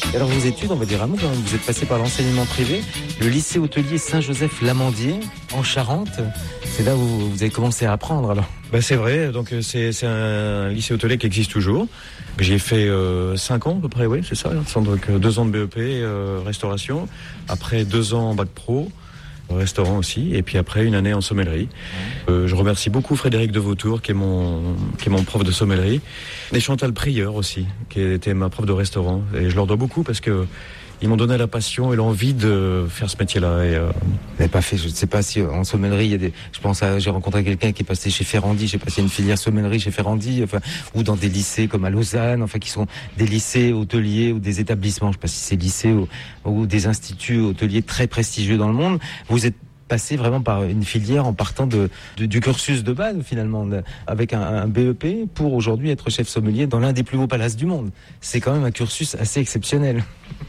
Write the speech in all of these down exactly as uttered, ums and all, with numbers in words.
Et alors vos études, on va dire un mot quand même, vous êtes passé par l'enseignement privé, le lycée hôtelier Saint-Joseph-Lamandier en Charente. C'est là où vous avez commencé à apprendre alors. Ben c'est vrai, donc c'est, c'est un lycée hôtelier qui existe toujours. J'ai fait euh, cinq ans à peu près, oui, c'est ça. Donc deux ans de B E P, euh, restauration. Après deux ans en bac pro, restaurant aussi. Et puis après une année en sommellerie. Euh, je remercie beaucoup Frédéric de Vautour, qui est mon, qui est mon prof de sommellerie. Et Chantal Prieur aussi, qui était ma prof de restaurant. Et je leur dois beaucoup parce que ils m'ont donné la passion et l'envie de faire ce métier-là. Et euh... Vous n'avez pas fait, je ne sais pas si en sommellerie, il y a des. Je pense à, j'ai rencontré quelqu'un qui est passé chez Ferrandi, je sais pas s'il y a une filière sommellerie chez Ferrandi, enfin, ou dans des lycées comme à Lausanne, enfin, qui sont des lycées hôteliers ou des établissements, je ne sais pas si c'est lycées ou, ou des instituts hôteliers très prestigieux dans le monde. Vous êtes passé vraiment par une filière en partant de, de du cursus de base finalement, de, avec un, un B E P pour aujourd'hui être chef sommelier dans l'un des plus beaux palaces du monde. C'est quand même un cursus assez exceptionnel.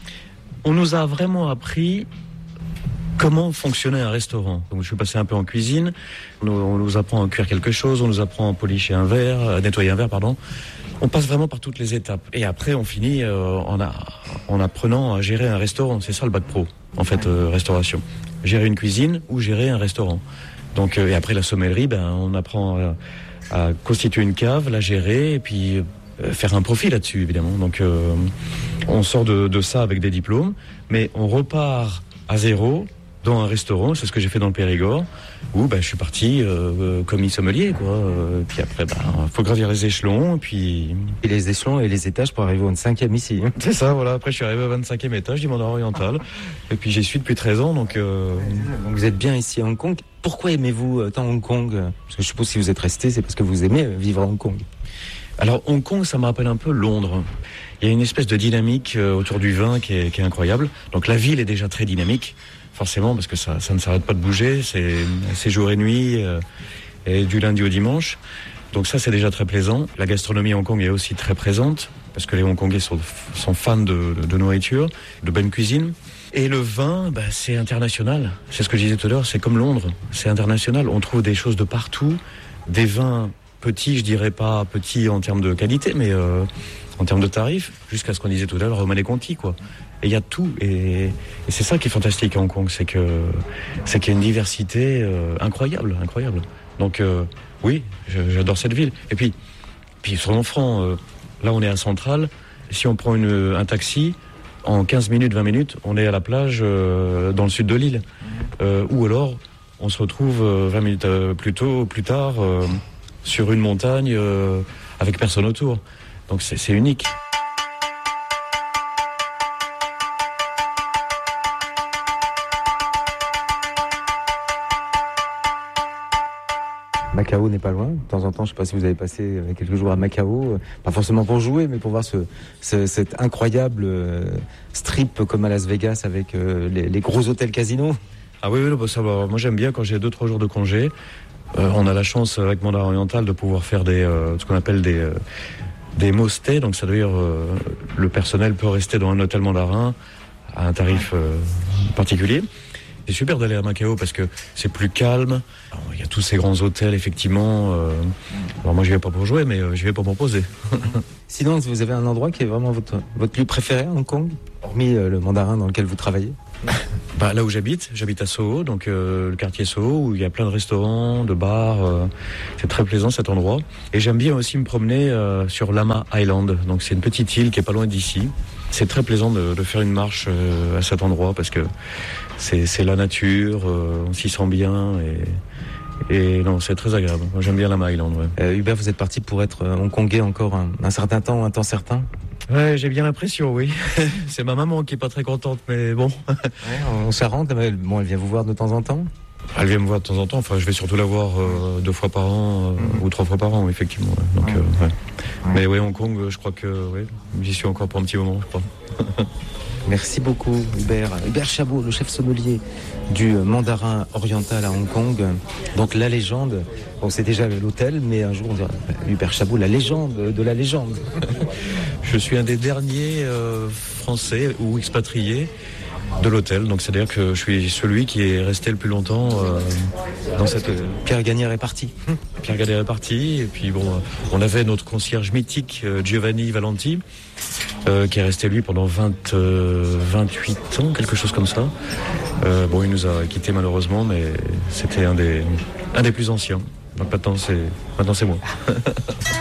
On nous a vraiment appris comment fonctionnait un restaurant. Donc, je suis passé un peu en cuisine. On nous, on nous apprend à cuire quelque chose, on nous apprend à policher un verre, à nettoyer un verre, pardon. On passe vraiment par toutes les étapes. Et après, on finit euh, en, a, en apprenant à gérer un restaurant. C'est ça le bac pro, en fait, euh, restauration. Gérer une cuisine ou gérer un restaurant. Donc, euh, et après la sommellerie, ben, on apprend à, à constituer une cave, la gérer, et puis euh, faire un profit là-dessus, évidemment. Donc, euh, on sort de, de ça avec des diplômes, mais on repart à zéro dans un restaurant. C'est ce que j'ai fait dans le Périgord, où ben, je suis parti euh, commis sommelier, quoi. Euh, puis après, ben, faut gravir les échelons, et puis... Et les échelons et les étages pour arriver au vingt-cinquième ici. Hein. C'est ça, voilà. Après, je suis arrivé au vingt-cinquième étage du Mandarin Oriental, et puis j'y suis depuis treize ans, donc... Euh... Donc vous êtes bien ici à Hong Kong. Pourquoi aimez-vous tant Hong Kong ? Parce que je suppose que si vous êtes resté, c'est parce que vous aimez vivre à Hong Kong. Alors, Hong Kong, ça me rappelle un peu Londres. Il y a une espèce de dynamique euh, autour du vin qui est, qui est incroyable. Donc la ville est déjà très dynamique, forcément, parce que ça, ça ne s'arrête pas de bouger. C'est, c'est jour et nuit, euh, et du lundi au dimanche. Donc ça, c'est déjà très plaisant. La gastronomie à Hong Kong est aussi très présente, parce que les Hongkongais sont, sont fans de, de, de nourriture, de bonne cuisine. Et le vin, bah, c'est international. C'est ce que je disais tout à l'heure, c'est comme Londres. C'est international. On trouve des choses de partout, des vins petits, je dirais pas petits en termes de qualité, mais... Euh, en termes de tarifs, jusqu'à ce qu'on disait tout à l'heure, Romanée Conti, quoi. Et il y a tout. Et, et c'est ça qui est fantastique à Hong Kong, c'est que c'est qu'il y a une diversité euh, incroyable, incroyable. Donc euh, oui, je, j'adore cette ville. Et puis, puis soyons francs, euh, là on est à Centrale. Si on prend une, un taxi, en quinze minutes, vingt minutes, on est à la plage euh, dans le sud de l'île. Euh, ou alors, on se retrouve euh, vingt minutes euh, plus tôt, plus tard, euh, sur une montagne euh, avec personne autour. Donc c'est, c'est unique. Macao n'est pas loin. De temps en temps, je ne sais pas si vous avez passé quelques jours à Macao, pas forcément pour jouer, mais pour voir ce, ce, cet incroyable strip comme à Las Vegas avec les, les gros hôtels casinos. Ah oui, oui, bah ça va. Moi j'aime bien quand j'ai deux trois jours de congé. Euh, on a la chance avec Mandarin Oriental de pouvoir faire des, euh, ce qu'on appelle des... Euh, des mostés, donc ça veut dire euh, le personnel peut rester dans un hôtel mandarin à un tarif euh, particulier. C'est super d'aller à Macao parce que c'est plus calme. Alors, il y a tous ces grands hôtels, effectivement. Euh, alors moi, je vais pas pour jouer, mais euh, je vais pour me poser. Sinon, vous avez un endroit qui est vraiment votre, votre lieu préféré à Hong Kong, hormis euh, le mandarin dans lequel vous travaillez? Bah, là où j'habite, j'habite à Soho, donc euh, le quartier Soho, où il y a plein de restaurants, de bars. Euh, c'est très plaisant cet endroit. Et j'aime bien aussi me promener euh, sur Lama Island. Donc c'est une petite île qui est pas loin d'ici. C'est très plaisant de, de faire une marche euh, à cet endroit parce que c'est, c'est la nature, euh, on s'y sent bien et, et non, c'est très agréable. Moi, j'aime bien Lama Island. Ouais. Euh, Hubert, vous êtes parti pour être hongkongais encore un, un certain temps, un temps certain? Ouais, j'ai bien l'impression, oui. C'est ma maman qui est pas très contente, mais bon. Ouais, on s'arrête, bon, elle vient vous voir de temps en temps? Elle vient me voir de temps en temps, enfin je vais surtout la voir euh, deux fois par an, euh, mmh. ou trois fois par an, effectivement. Ouais. Donc, euh, ouais. Ouais. Mais oui, Hong Kong, je crois que ouais, j'y suis encore pour un petit moment, je crois. Merci beaucoup, Hubert. Hubert Chabot, le chef sommelier du Mandarin Oriental à Hong Kong. Donc la légende, bon c'est déjà l'hôtel, mais un jour on dira Hubert Chabot, la légende de la légende. Je suis un des derniers euh, Français ou expatriés de l'hôtel, donc c'est-à-dire que je suis celui qui est resté le plus longtemps euh, dans cette... Euh, Pierre Gagnère est parti. Pierre Gagnère est parti, et puis bon, on avait notre concierge mythique, euh, Giovanni Valenti, euh, qui est resté lui pendant vingt, euh, vingt-huit ans, quelque chose comme ça. Euh, bon, il nous a quittés malheureusement, mais c'était un des, un des plus anciens. Donc maintenant c'est, maintenant c'est moi.